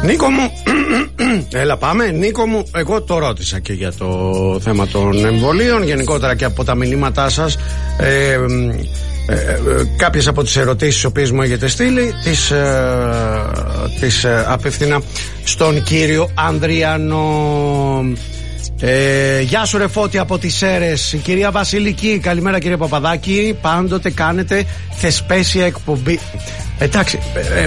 Νίκο μου, έλα πάμε. Νίκο μου, εγώ το ρώτησα και για το θέμα των εμβολίων, γενικότερα και από τα μηνύματά σας. Κάποιες από τις ερωτήσεις τις οποίες μου έχετε στείλει τις απευθύνα στον κύριο Ανδριανό. Γεια σου ρε Φώτη από τις Σέρρες. Η κυρία Βασιλική, καλημέρα κύριε Παπαδάκη. Πάντοτε κάνετε θεσπέσια εκπομπή. Εντάξει,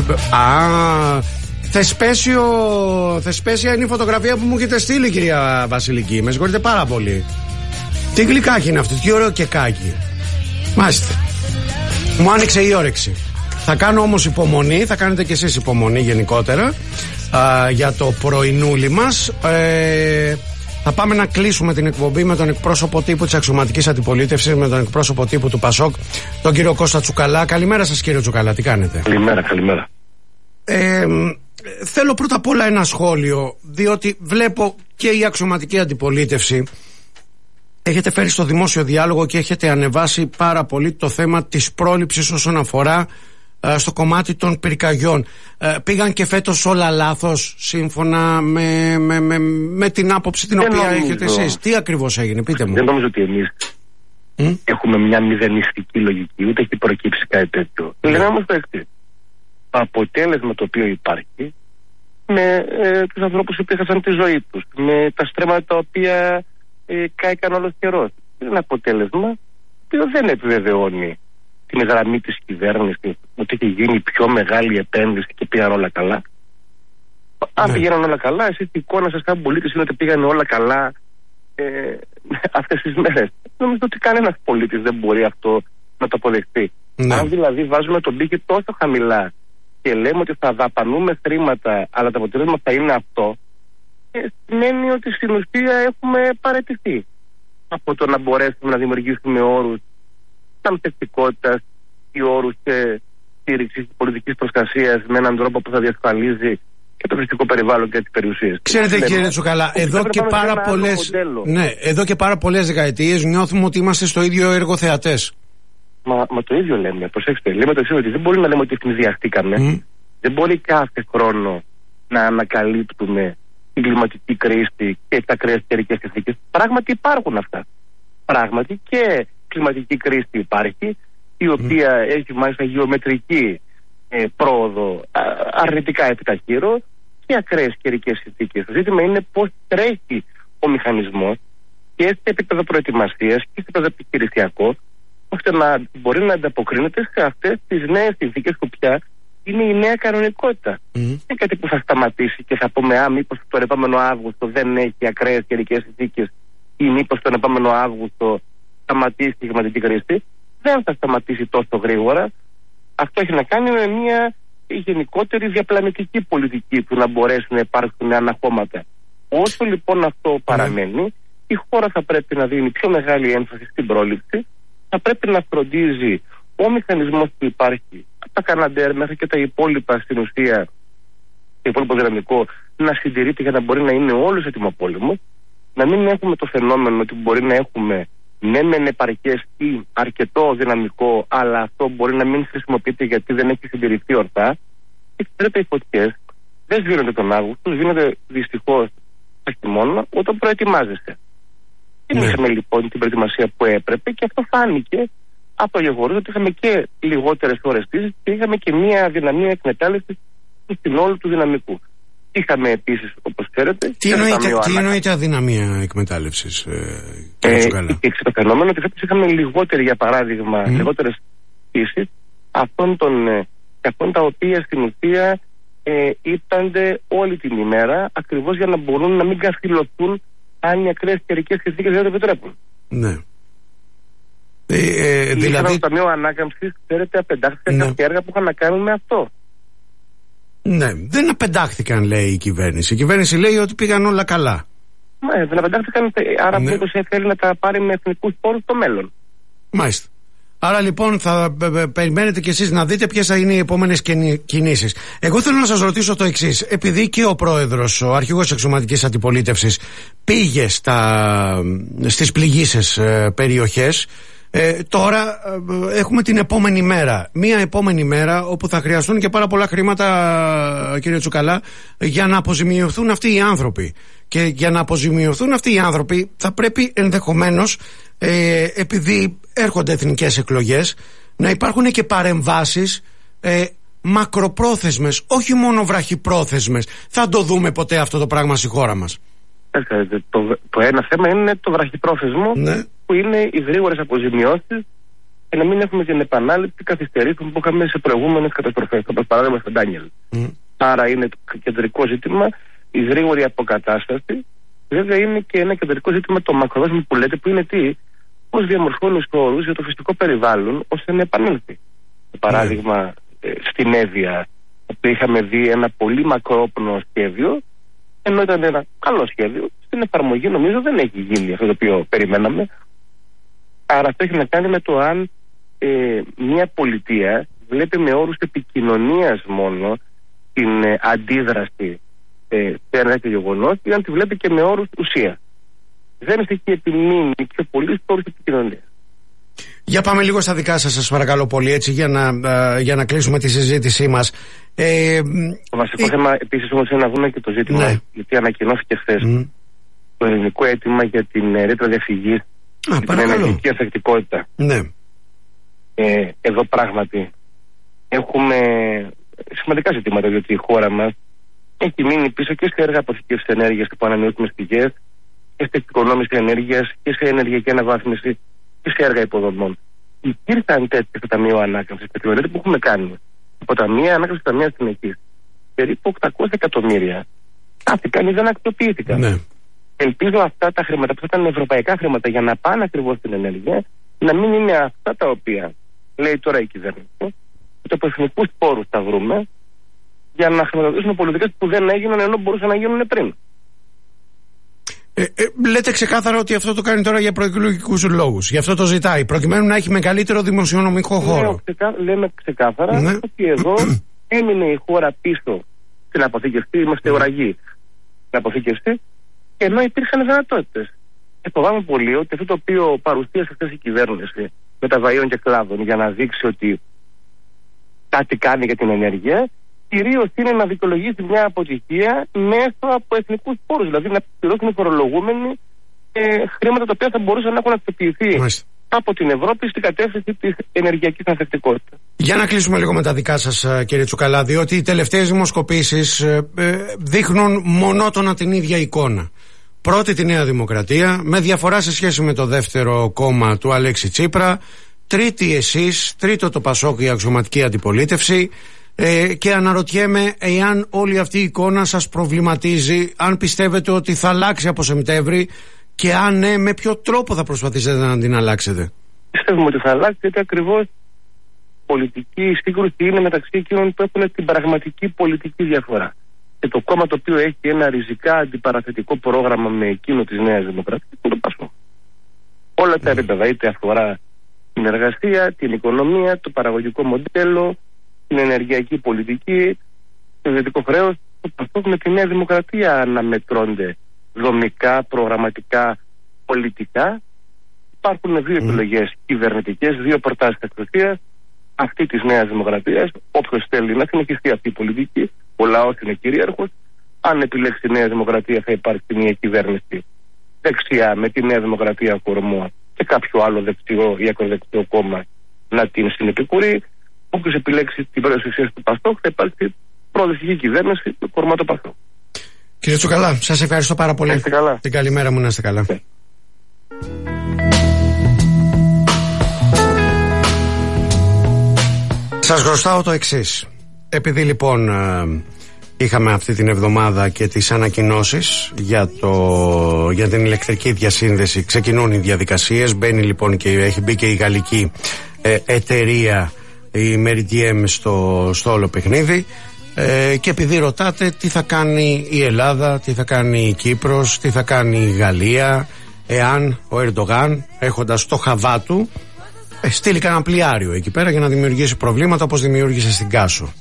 θεσπέσια είναι η φωτογραφία που μου έχετε στείλει, κυρία Βασιλική. Με συγχωρείτε πάρα πολύ. Τι γλυκάκι είναι αυτό, τι ωραίο κεκάκι. Μάλιστα. Μου άνοιξε η όρεξη. Θα κάνω όμως υπομονή, θα κάνετε κι εσείς υπομονή γενικότερα για το πρωινούλι μας. Θα πάμε να κλείσουμε την εκπομπή με τον εκπρόσωπο τύπου της αξιωματικής αντιπολίτευσης, με τον εκπρόσωπο τύπου του ΠΑΣΟΚ, τον κύριο Κώστα Τσουκαλά. Καλημέρα σας κύριε Τσουκαλά, τι κάνετε? Καλημέρα. Θέλω πρώτα απ' όλα ένα σχόλιο, διότι βλέπω και η αξιωματική αντιπολίτευση έχετε φέρει στο δημόσιο διάλογο και έχετε ανεβάσει πάρα πολύ το θέμα της πρόληψης όσον αφορά στο κομμάτι των πυρκαγιών. Πήγαν και φέτος όλα λάθος σύμφωνα με την άποψη την οποία έχετε εσείς? Τι ακριβώς έγινε, πείτε μου. Δεν νομίζω ότι εμείς έχουμε μια μηδενιστική λογική, ούτε έχει προκύψει κάτι τέτοιο. Λέμε όμως το εξής. Το αποτέλεσμα το οποίο υπάρχει με τους ανθρώπους που έχασαν τη ζωή τους, με τα στρέμματα τα οποία κάηκαν όλος καιρός. Είναι ένα αποτέλεσμα που δεν επιβεβαιώνει την γραμμή της κυβέρνησης ότι έχει γίνει πιο μεγάλη επένδυση και πήγαν όλα καλά. Αν πήγαιναν όλα καλά, εσείς η εικόνα σας σαν πολίτης είναι ότι πήγαν όλα καλά αυτές τις μέρες. Νομίζω ότι κανένας πολίτης δεν μπορεί αυτό να το αποδεχτεί. Αν δηλαδή βάζουμε τον πύχη τόσο χαμηλά και λέμε ότι θα δαπανούμε χρήματα, αλλά το αποτέλεσμα θα είναι αυτό, σημαίνει ότι στην ουσία έχουμε παραιτηθεί από το να μπορέσουμε να δημιουργήσουμε όρους αμφιστικότητας ή όρους στήριξης πολιτικής προστασίας με έναν τρόπο που θα διασφαλίζει και το φυσικό περιβάλλον και τις περιουσίες. Ξέρετε κύριε Τσουκαλά, εδώ και πάρα πολλές δεκαετίες νιώθουμε ότι είμαστε στο ίδιο έργο θεατές. Μα το ίδιο λέμε, προσέξτε, λέμε το εξής, ότι δεν μπορεί να λέμε ότι ευνηδιαστήκαμε. Δεν μπορεί κάθε χρόνο να ανακαλύπτουμε την κλιματική κρίση και τα ακραίες καιρικές συνθήκες. Πράγματι υπάρχουν αυτά. Πράγματι και κλιματική κρίση υπάρχει, η οποία έχει μάλιστα γεωμετρική πρόοδο αρνητικά επιταχύρω και ακραίες καιρικές συνθήκες. Το ζήτημα είναι πώς τρέχει ο μηχανισμός και σε επίπεδο προετοιμασίας και σε επίπεδο επιχειρησιακό, ώστε να μπορεί να ανταποκρίνεται σε αυτές τις νέες συνθήκες που πια είναι η νέα κανονικότητα. Δεν είναι κάτι που θα σταματήσει και θα πούμε μήπως τον επόμενο Αύγουστο δεν έχει ακραίες καιρικές συνθήκες ή μήπως τον επόμενο Αύγουστο σταματήσει η κλιματική κρίση. Δεν θα σταματήσει τόσο γρήγορα. Αυτό έχει να κάνει με μια γενικότερη διαπλανητική πολιτική του να μπορέσουν να υπάρξουν αναχώματα. Όσο λοιπόν αυτό παραμένει, η χώρα θα πρέπει να δίνει πιο μεγάλη έμφαση στην πρόληψη, θα πρέπει να φροντίζει ο μηχανισμός που υπάρχει, τα Καναντέρ μέχρι και τα υπόλοιπα στην ουσία, το υπόλοιπο δυναμικό, να συντηρείται για να μπορεί να είναι όλος ετοιμοπόλεμος, να μην έχουμε το φαινόμενο ότι μπορεί να έχουμε ναι μεν επαρκές ή αρκετό δυναμικό, αλλά αυτό μπορεί να μην χρησιμοποιείται γιατί δεν έχει συντηρηθεί ορθά. Και ξέρετε, οι φωτιές δεν σβήνονται τον Αύγουστο, σβήνονται δυστυχώς το χειμώνα όταν προετοιμάζεσαι. Δεν είχαμε λοιπόν την προετοιμασία που έπρεπε και αυτό φάνηκε από το γεγονός ότι είχαμε και λιγότερες ώρες πτήσης και είχαμε και μια δυναμία εκμετάλλευσης του συνόλου του δυναμικού. Είχαμε επίσης, όπως ξέρετε. Τι εννοείται αδυναμία εκμετάλλευσης, κύριε Τσουκαλά? Υπήρξε το φαινόμενο ότι φέτος είχαμε λιγότερη, για παράδειγμα, λιγότερες πτήσεις αυτών τα οποία στην ουσία ήρθανται όλη την ημέρα ακριβώς για να μπορούν να μην καθυλωθούν αν οι ακραίες καιρικές συνθήκες δεν το επιτρέπουν. Ναι. Δηλαδή στο Ταμείο Ανάκαμψης, ξέρετε, απεντάχθηκαν κάποια έργα που είχαν να κάνουν με αυτό. Ναι, δεν απεντάχθηκαν, λέει η κυβέρνηση. Η κυβέρνηση λέει ότι πήγαν όλα καλά. Δεν απεντάχθηκαν, άρα μήπως θέλει να τα πάρει με εθνικούς πόρους στο μέλλον. Μάλιστα. Άρα λοιπόν θα περιμένετε κι εσείς να δείτε ποιες θα είναι οι επόμενες κινήσεις. Εγώ θέλω να σας ρωτήσω το εξής. Επειδή και ο πρόεδρος, ο αρχηγός της αξιωματικής αντιπολίτευσης πήγε στις πληγείσες περιοχές, Τώρα έχουμε την επόμενη μέρα. Μία επόμενη μέρα όπου θα χρειαστούν και πάρα πολλά χρήματα, κύριε Τσουκαλά, για να αποζημιωθούν αυτοί οι άνθρωποι. Και για να αποζημιωθούν αυτοί οι άνθρωποι θα πρέπει ενδεχομένως, επειδή έρχονται εθνικές εκλογές, να υπάρχουν και παρεμβάσεις μακροπρόθεσμες, όχι μόνο βραχυπρόθεσμες. Θα το δούμε ποτέ αυτό το πράγμα στη χώρα μας? Το ένα θέμα είναι το βραχυπρόθεσμο, ναι, που είναι οι γρήγορες αποζημιώσεις, και να μην έχουμε την επανάληψη καθυστερήσεων που είχαμε σε προηγούμενες καταστροφές, όπως παράδειγμα στο Ντάνιελ. Άρα είναι το κεντρικό ζήτημα η γρήγορη αποκατάσταση. Βέβαια είναι και ένα κεντρικό ζήτημα το μακροπρόθεσμο που λέτε, που είναι πώς διαμορφώνει όρους για το φυσικό περιβάλλον ώστε να επανέλθει. Για παράδειγμα, στην Εύβοια, που είχαμε δει ένα πολύ μακρόπνο σχέδιο, ενώ ήταν ένα καλό σχέδιο, στην εφαρμογή νομίζω δεν έχει γίνει αυτό το οποίο περιμέναμε. Άρα αυτό έχει να κάνει με το αν μια πολιτεία βλέπει με όρους επικοινωνίας μόνο την αντίδραση σε ένα τέτοιο γεγονός, ή αν τη βλέπει και με όρους ουσία. Δεν έχει επιμείνει πιο πολύ στους όρους επικοινωνίας. Για πάμε λίγο στα δικά σας παρακαλώ πολύ, έτσι, για να κλείσουμε τη συζήτησή μας. Το βασικό θέμα επίσης όμως είναι να δούμε και το ζήτημα, ναι, γιατί ανακοινώθηκε χθες το ελληνικό αίτημα για την ρήτρα διαφυγής, την ενεργειακή ανθεκτικότητα. Ναι. Εδώ πράγματι έχουμε σημαντικά ζητήματα, διότι η χώρα μας έχει μείνει πίσω και σε έργα αποθήκευσης ενέργειας από ανανεώσιμες πηγές, και σε εξοικονόμηση ενέργειας, και σε ενεργειακή αναβάθμιση, και σε έργα υποδομών. Υπήρχαν τέτοια στο Ταμείο Ανάκαμψης, και που έχουμε κάνει από Ταμεία Ανάκαμψης και Ταμεία Συνεχής, περίπου 800 εκατομμύρια στάθηκαν ή δεν αξιοποιήθηκαν. Ναι. Ελπίζω αυτά τα χρήματα που θα ήταν ευρωπαϊκά χρήματα για να πάνε ακριβώς στην ενέργεια, να μην είναι αυτά τα οποία λέει τώρα η κυβέρνηση, ότι από εθνικούς πόρους τα βρούμε για να χρηματοδοτήσουμε πολιτικές που δεν έγιναν ενώ μπορούσαν να γίνουν πριν. Λέτε ξεκάθαρα ότι αυτό το κάνει τώρα για προεκλογικούς λόγους. Γι' αυτό το ζητάει, προκειμένου να έχει μεγαλύτερο δημοσιονομικό χώρο. Λέμε ξεκάθαρα, ναι, ότι εδώ έμεινε η χώρα πίσω στην αποθήκευση, είμαστε ουραγοί στην αποθήκευση, ενώ υπήρχαν δυνατότητες. Φοβάμαι πολύ ότι αυτό το οποίο παρουσίασε χθες η κυβέρνηση μεταβαΐων και κλάδων για να δείξει ότι κάτι κάνει για την ενέργεια, κυρίως είναι να δικαιολογήσει μια αποτυχία μέσω από εθνικούς πόρους. Δηλαδή να πληρώσουν οι φορολογούμενοι χρήματα τα οποία θα μπορούσαν να έχουν αξιοποιηθεί από την Ευρώπη στην κατεύθυνση της ενεργειακής ανθεκτικότητας. Για να κλείσουμε λίγο με τα δικά σας, κύριε Τσουκαλά, διότι οι τελευταίες δημοσκοπήσεις δείχνουν μονότονα την ίδια εικόνα. Πρώτη τη Νέα Δημοκρατία, με διαφορά σε σχέση με το δεύτερο κόμμα του Αλέξη Τσίπρα. Τρίτη εσείς, τρίτο το Πασόκ, η αξιωματική αντιπολίτευση. Και αναρωτιέμαι εάν όλη αυτή η εικόνα σας προβληματίζει, αν πιστεύετε ότι θα αλλάξει από Σεπτέμβρη, και αν ναι, με ποιο τρόπο θα προσπαθήσετε να την αλλάξετε? Πιστεύουμε ότι θα αλλάξει, γιατί ακριβώς πολιτική σύγκρουση είναι μεταξύ εκείνων που έχουν την πραγματική πολιτική διαφορά. Και το κόμμα το οποίο έχει ένα ριζικά αντιπαραθετικό πρόγραμμα με εκείνο της Νέας Δημοκρατίας είναι το Πασόκ. Όλα τα επίπεδα, είτε αφορά την εργασία, την οικονομία, το παραγωγικό μοντέλο, την ενεργειακή πολιτική, το ιδιωτικό χρέος, το Πασόκ με τη Νέα Δημοκρατία αναμετρώνται δομικά, προγραμματικά, πολιτικά. Υπάρχουν δύο επιλογές κυβερνητικές, δύο προτάσεις εξουσίας, αυτή της Νέας Δημοκρατίας. Όποιος θέλει να συνεχιστεί αυτή η πολιτική, ο λαός είναι κυρίαρχος. Αν επιλέξει τη Νέα Δημοκρατία, θα υπάρξει μια κυβέρνηση δεξιά με τη Νέα Δημοκρατία κορμό και κάποιο άλλο δεξιό ή ακροδεξιό κόμμα να την συνεπικουρεί. Όποιος επιλέξει την πρόεδρος του Πασόκ, θα υπάρξει προοδευτική κυβέρνηση με κορμό το Πασόκ. Κύριε Τσουκαλά, σας ευχαριστώ πάρα πολύ. Είστε καλά. Την καλημέρα μου, να είστε καλά. Σας χρωστάω το εξής. Επειδή λοιπόν είχαμε αυτή την εβδομάδα και τις ανακοινώσεις για την ηλεκτρική διασύνδεση, ξεκινούν οι διαδικασίες, μπαίνει λοιπόν και έχει μπει και η γαλλική εταιρεία, η Meridiem, στο όλο παιχνίδι. Και επειδή ρωτάτε τι θα κάνει η Ελλάδα, τι θα κάνει η Κύπρος, τι θα κάνει η Γαλλία, εάν ο Ερντογάν, έχοντας το χαβά του, στείλει κανένα πλοιάριο εκεί πέρα για να δημιουργήσει προβλήματα όπως δημιούργησε στην Κάσο.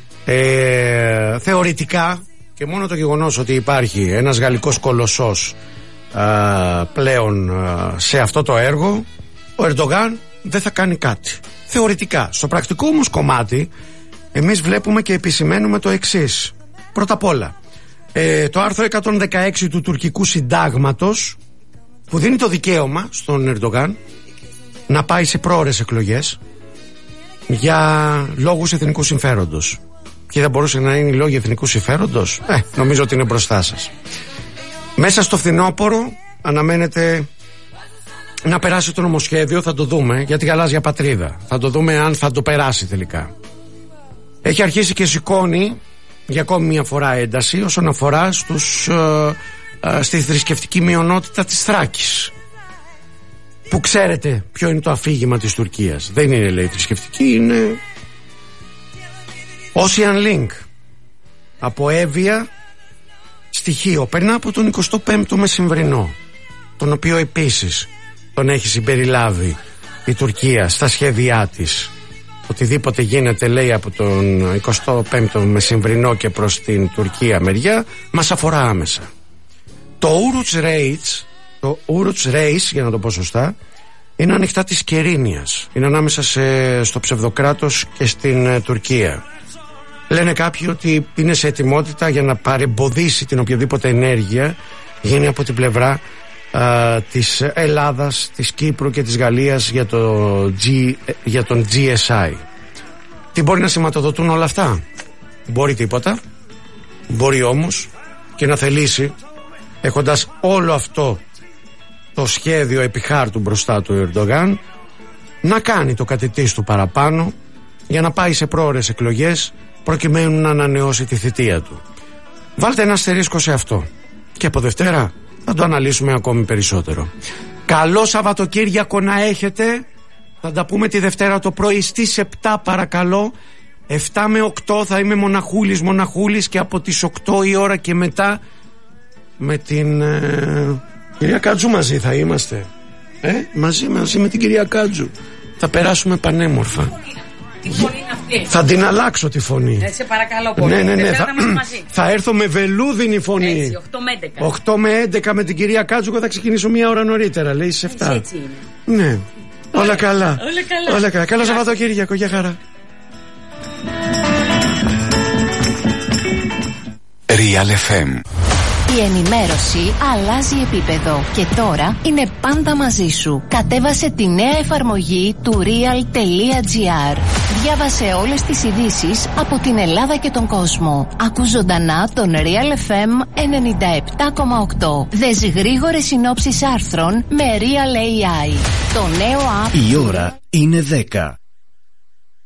Θεωρητικά, και μόνο το γεγονός ότι υπάρχει ένας γαλλικός κολοσσός πλέον σε αυτό το έργο, ο Ερντογάν δεν θα κάνει κάτι. Θεωρητικά. Στο πρακτικό όμως κομμάτι, εμείς βλέπουμε και επισημαίνουμε το εξής. Πρώτα απ' όλα, το άρθρο 116 του τουρκικού συντάγματος, που δίνει το δικαίωμα στον Ερντογάν να πάει σε πρόωρες εκλογές για λόγους εθνικού συμφέροντος. Και δεν μπορούσε να είναι λόγοι εθνικού συμφέροντος. Νομίζω ότι είναι μπροστά σας. Μέσα στο φθινόπωρο αναμένεται να περάσει το νομοσχέδιο, θα το δούμε, για τη γαλάζια πατρίδα. Θα το δούμε αν θα το περάσει τελικά. Έχει αρχίσει και σηκώνει για ακόμη μια φορά ένταση όσον αφορά στη θρησκευτική μειονότητα της Θράκης, που ξέρετε ποιο είναι το αφήγημα της Τουρκίας. Δεν είναι, λέει, θρησκευτική, είναι Ocean Link, από Εύβοια στοιχείο, περνά από τον 25ο Μεσημβρινό, τον οποίο επίσης τον έχει συμπεριλάβει η Τουρκία στα σχέδιά της. Οτιδήποτε γίνεται, λέει, από τον 25ο Μεσημβρινό και προς την Τουρκία μεριά μας αφορά άμεσα. Το Ouroch Reis, για να το πω σωστά, είναι ανοιχτά της Κερίνιας. Είναι ανάμεσα στο ψευδοκράτος και στην Τουρκία. Λένε κάποιοι ότι είναι σε ετοιμότητα για να παρεμποδίσει την οποιαδήποτε ενέργεια γίνει από την πλευρά της Ελλάδας, της Κύπρου και της Γαλλίας για τον GSI. Τι μπορεί να σηματοδοτούν όλα αυτά? Μπορεί τίποτα. Μπορεί όμως και να θελήσει, έχοντας όλο αυτό το σχέδιο επί χάρτου μπροστά του Ερντογάν, να κάνει το κατητής του παραπάνω για να πάει σε πρόωρες εκλογές, προκειμένου να ανανεώσει τη θητεία του. Βάλτε ένα αστερίσκο σε αυτό και από Δευτέρα θα το αναλύσουμε ακόμη περισσότερο. Καλό Σαββατοκύριακο να έχετε. Θα τα πούμε τη Δευτέρα το πρωί στις 7 παρακαλώ. 7 με 8 θα είμαι μοναχούλης και από τις 8 η ώρα και μετά με την κυρία Κάτζου μαζί θα είμαστε. Μαζί με την κυρία Κάτζου θα περάσουμε πανέμορφα. Θα την αλλάξω τη φωνή. Σε παρακαλώ πολύ. Ναι. Θα έρθω με βελούδινη φωνή. Έτσι, 8 με 11 με την κυρία Κάτζου και θα ξεκινήσω μια ώρα νωρίτερα. Λέει στις 7. Έτσι είναι. Ναι. Όλα καλά. Καλό Σαββατοκύριακο. Γεια χαρά. Real FM. Η ενημέρωση αλλάζει επίπεδο και τώρα είναι πάντα μαζί σου. Κατέβασε τη νέα εφαρμογή του real.gr. Διάβασε όλες τις ειδήσεις από την Ελλάδα και τον κόσμο. Ακού ζωντανά τον Real FM 97,8. Δες γρήγορες συνόψεις άρθρων με Real AI. Το νέο app. Η ώρα είναι 10.